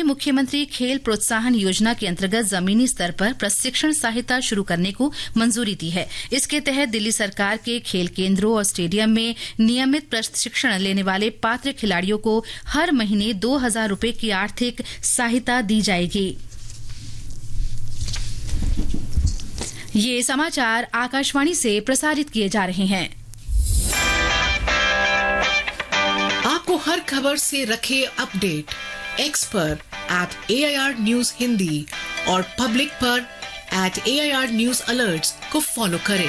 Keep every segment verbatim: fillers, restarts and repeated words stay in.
मुख्यमंत्री खेल प्रोत्साहन योजना के अंतर्गत जमीनी स्तर पर प्रशिक्षण सहायता शुरू करने को मंजूरी दी है। इसके तहत दिल्ली सरकार के खेल केंद्रों और स्टेडियम में नियमित प्रशिक्षण लेने वाले पात्र खिलाड़ियों को हर महीने दो हजार रूपये की आर्थिक सहायता दी जाएगी। ये समाचार आकाशवाणी से प्रसारित किए जा रहे हैं। आपको हर खबर से रखे अपडेट एक्स पर eight A I R news Hindi और पब्लिक पर eight A I R news alerts को फॉलो करें।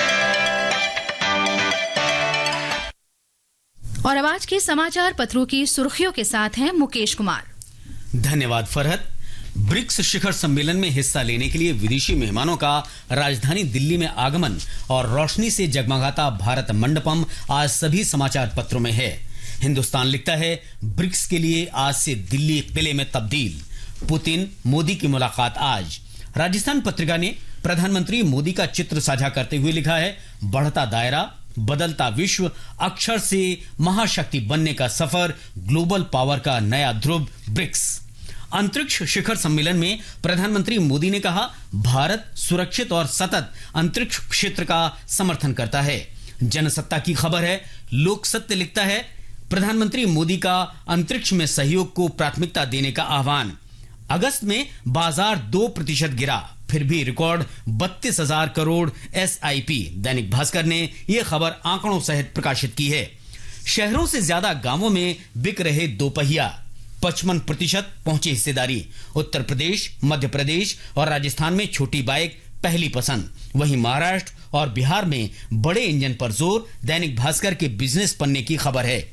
और अब आज के समाचार पत्रों की सुर्खियों के साथ हैं मुकेश कुमार। धन्यवाद फरहत। ब्रिक्स शिखर सम्मेलन में हिस्सा लेने के लिए विदेशी मेहमानों का राजधानी दिल्ली में आगमन और रोशनी से जगमगाता भारत मंडपम आज सभी समाचार पत्रों में है। हिंदुस्तान लिखता है, ब्रिक्स के लिए आज से दिल्ली किले में तब्दील। पुतिन मोदी की मुलाकात आज। राजस्थान पत्रिका ने प्रधानमंत्री मोदी का चित्र साझा करते हुए लिखा है, बढ़ता दायरा, बदलता विश्व, अक्षर से महाशक्ति बनने का सफर, ग्लोबल पावर का नया ध्रुव ब्रिक्स। अंतरिक्ष शिखर सम्मेलन में प्रधानमंत्री मोदी ने कहा, भारत सुरक्षित और सतत अंतरिक्ष क्षेत्र का समर्थन करता है। जनसत्ता की खबर है, लोक सत्य लिखता है, प्रधानमंत्री मोदी का अंतरिक्ष में सहयोग को प्राथमिकता देने का आह्वान। अगस्त में बाजार दो प्रतिशत गिरा, फिर भी रिकॉर्ड बत्तीस हजार crore S I P. Dainik Bhaskar ने यह खबर आंकड़ों सहित प्रकाशित की है। शहरों से ज्यादा गांवों में बिक रहे दोपहिया, पचपन प्रतिशत पहुंची हिस्सेदारी। उत्तर प्रदेश, मध्य प्रदेश और राजस्थान में छोटी बाइक पहली पसंद। वहीं महाराष्ट्र और बिहार में बड़े इंजन पर जोर। दैनिक भास्कर के बिजनेस पन्ने की खबर है।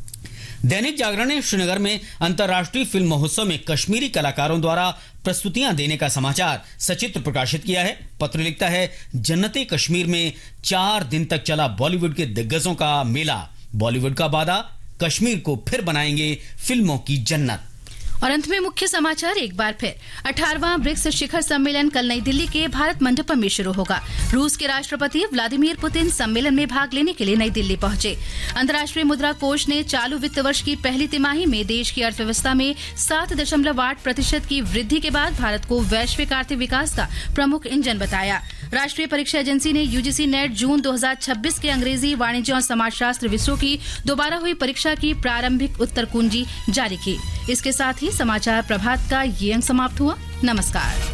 दैनिक जागरण ने श्रीनगर में अंतर्राष्ट्रीय फिल्म महोत्सव में कश्मीरी कलाकारों द्वारा प्रस्तुतियां देने का समाचार सचित्र प्रकाशित किया है। पत्र लिखता है, जन्नते कश्मीर में चार दिन तक चला बॉलीवुड के दिग्गजों का मेला। बॉलीवुड का वादा, कश्मीर को फिर बनाएंगे फिल्मों की जन्नत। और अंत में मुख्य समाचार एक बार फिर। अठारहवां ब्रिक्स शिखर सम्मेलन कल नई दिल्ली के भारत मंडपम में शुरू होगा। रूस के राष्ट्रपति व्लादिमीर पुतिन सम्मेलन में भाग लेने के लिए नई दिल्ली पहुंचे। अंतर्राष्ट्रीय मुद्रा कोष ने चालू वित्त वर्ष की पहली तिमाही में देश की अर्थव्यवस्था में सात दशमलव आठ प्रतिशत की वृद्धि के बाद भारत को वैश्विक आर्थिक विकास का प्रमुख इंजन बताया। राष्ट्रीय परीक्षा एजेंसी ने यू जी सी नेट जून दो हजार छब्बीस के अंग्रेजी, वाणिज्य और समाजशास्त्र विषयों की दोबारा हुई परीक्षा की प्रारंभिक उत्तर कुंजी जारी की। इसके साथ ही समाचार प्रभात का ये अंक समाप्त हुआ। नमस्कार।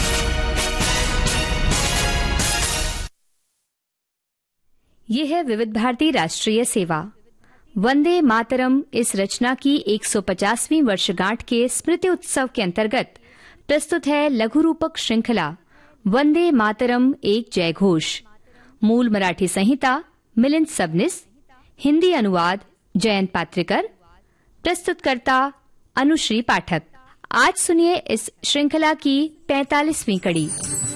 ये है विविध भारती राष्ट्रीय सेवा। वंदे मातरम इस रचना की एक सौ पचासवीं वर्षगांठ के स्मृति उत्सव के अंतर्गत प्रस्तुत है लघु रूपक श्रृंखला वंदे मातरम एक जय घोष। मूल मराठी संहिता मिलिंद सबनिस, हिंदी अनुवाद जयंत पात्रिकर, प्रस्तुतकर्ता अनुश्री पाठक। आज सुनिए इस श्रृंखला की पैंतालीसवीं कड़ी।